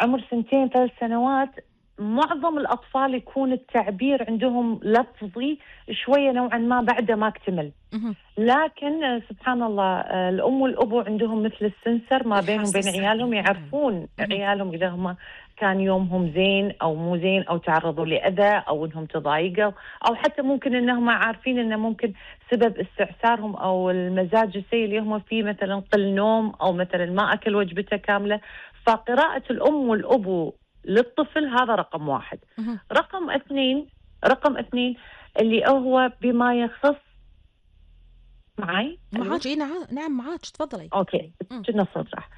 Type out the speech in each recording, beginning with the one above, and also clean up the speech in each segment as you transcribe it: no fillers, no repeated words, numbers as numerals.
عمر 2 3 سنوات معظم الأطفال يكون التعبير عندهم لفظي شوية نوعا ما بعده ما اكتمل. لكن سبحان الله الأم والأبو عندهم مثل السنسر ما بينهم وبين عيالهم، يعرفون عيالهم إذا هم كان يومهم زين أو مو زين، أو تعرضوا لأذى، أو إنهم تضايقوا، أو حتى ممكن إنهم عارفين إنه ممكن سبب استعسارهم أو المزاج السيء اللي هم فيه مثلا قل نوم، أو مثلا ما أكل وجبته كاملة. فقراءة الأم والأبو للطفل هذا رقم 1. رقم اثنين اللي هو بما يخص معي معاك. نعم معاك، تفضلي. اوكي كنا صوت راح.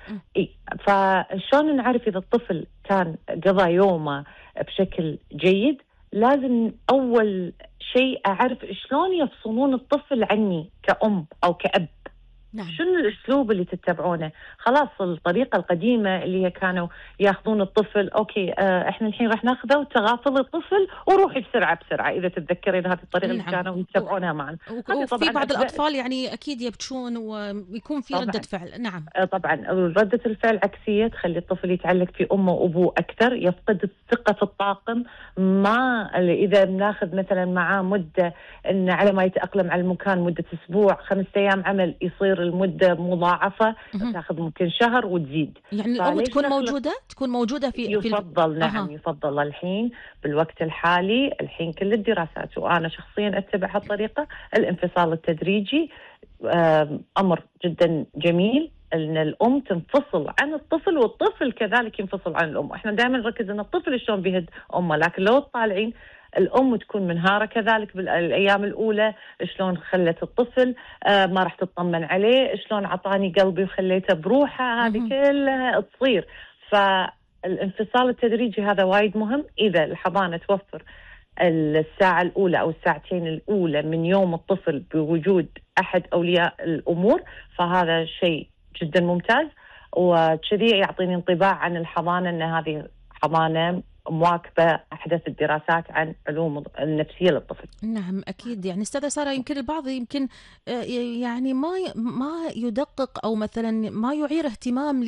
فشلون نعرف اذا الطفل كان قضى يومه بشكل جيد؟ لازم اول شيء اعرف شلون يفصلون الطفل عني كأم او كأب. نعم. شنو الأسلوب اللي تتبعونه؟ خلاص الطريقة القديمة اللي هي كانوا ياخذون الطفل، أوكي احنا الحين راح ناخذه وتغافل الطفل وروحي بسرعة إذا تتذكرين هذه الطريقة اللي كانوا يتبعونها معنا. وفي بعض الأطفال يعني أكيد يبكون ويكون في ردة فعل. نعم طبعا ردة الفعل عكسية، تخلي الطفل يتعلق في أمه وأبوه أكثر، يفقد الثقة في الطاقم. ما إذا بناخذ مثلا معاه مدة إن على ما يتأقلم على المكان مدة أسبوع 5 أيام عمل، يصير المدة مضاعفة، تاخذ ممكن شهر وتزيد. يعني الأم تكون موجودة في يفضل نعم يفضل الحين بالوقت الحالي، الحين كل الدراسات وأنا شخصيا أتبع هالطريقة، الانفصال التدريجي أمر جدا جميل، أن الأم تنفصل عن الطفل والطفل كذلك ينفصل عن الأم. احنا دائما نركز أن الطفل شلون بيهد أمه، لكن لو تطالعين الأم تكون منهارة كذلك بالأيام الأولى، شلون خلت الطفل ما راح تطمن عليه، شلون عطاني قلبي وخليته بروحه، هذه كلها تصير. فالانفصال التدريجي هذا وايد مهم. إذا الحضانة توفر الساعة الأولى أو الساعتين الأولى من يوم الطفل بوجود أحد أولياء الأمور، فهذا شيء جدا ممتاز، وكذي يعطيني انطباع عن الحضانة أن هذه حضانة مواكبة أحدث الدراسات عن علوم النفسية للطفل. نعم أكيد. يعني أستاذة سارة، يمكن البعض يعني ما يدقق أو مثلا ما يعير اهتمام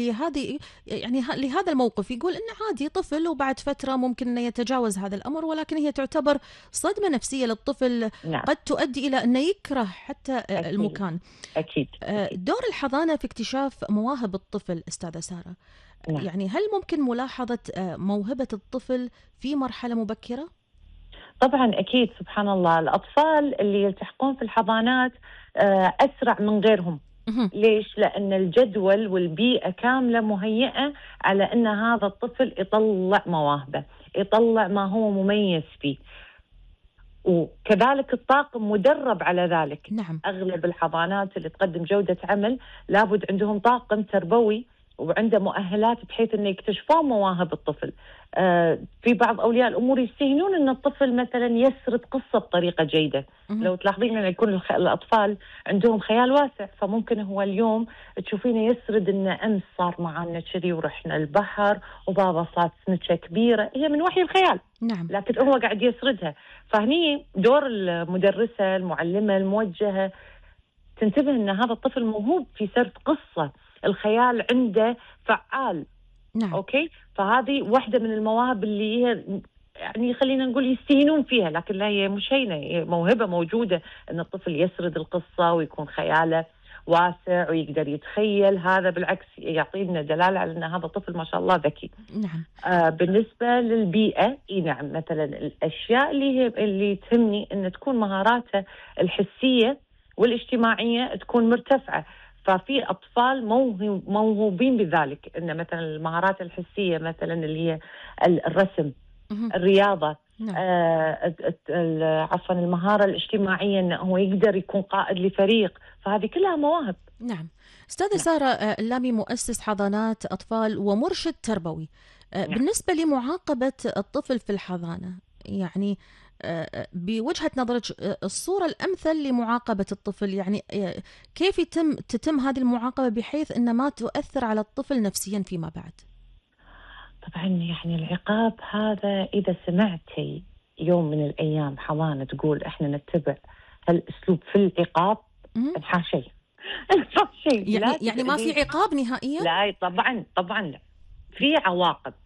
لهذا الموقف، يقول إنه عادي طفل وبعد فترة ممكن أنه يتجاوز هذا الأمر، ولكن هي تعتبر صدمة نفسية للطفل. نعم. قد تؤدي إلى أنه يكره حتى المكان. أكيد. دور الحضانة في اكتشاف مواهب الطفل أستاذة سارة، يعني هل ممكن ملاحظة موهبة الطفل في مرحلة مبكرة؟ طبعا أكيد. سبحان الله الأطفال اللي يلتحقون في الحضانات أسرع من غيرهم. ليش؟ لأن الجدول والبيئة كاملة مهيئة على أن هذا الطفل يطلع مواهبه، يطلع ما هو مميز فيه، وكذلك الطاقم مدرب على ذلك. نعم. أغلب الحضانات اللي تقدم جودة عمل لابد عندهم طاقم تربوي وعنده مؤهلات بحيث أن يكتشفون مواهب الطفل. في بعض أولياء الأمور يستهينون أن الطفل مثلا يسرد قصة بطريقة جيدة. لو تلاحظين أن يكون الأطفال عندهم خيال واسع، فممكن هو اليوم تشوفينه يسرد أن أمس صار معنا كذي ورحنا البحر وبابا صارت سنتشة كبيرة، هي من وحي الخيال. نعم. لكن هو قاعد يسردها. فهني دور المدرسة المعلمة الموجهة تنتبه أن هذا الطفل موهوب في سرد قصة، الخيال عنده فعال. نعم. أوكي، فهذه واحدة من المواهب اللي هي يعني خلينا نقول يستهينون فيها، لكن لا، هي مش هينة، هي موهبة موجودة أن الطفل يسرد القصة ويكون خياله واسع ويقدر يتخيل. هذا بالعكس يعطينا دلالة على أن هذا الطفل ما شاء الله ذكي. نعم. بالنسبة للبيئة نعم، مثلا الأشياء اللي تهمني أن تكون مهاراته الحسية والاجتماعية تكون مرتفعة. ففي أطفال موهوبين بذلك، إن مثلا المهارات الحسية مثلا اللي هي الرسم، الرياضة، عفوا المهارة الاجتماعية إنه هو يقدر يكون قائد لفريق، فهذه كلها مواهب. نعم. أستاذة سارة اللامي، مؤسس حضانات أطفال ومرشد تربوي، بالنسبة لمعاقبة الطفل في الحضانة، يعني بوجهة نظرك الصورة الأمثل لمعاقبة الطفل، يعني كيف تتم هذه المعاقبة بحيث أن ما تؤثر على الطفل نفسيا فيما بعد؟ طبعا يعني العقاب هذا، إذا سمعتي يوم من الأيام حضانة تقول إحنا نتبع هالأسلوب في العقاب، انحاش شيء يعني ما في عقاب نهائيا؟ لا طبعا لا، في عواقب.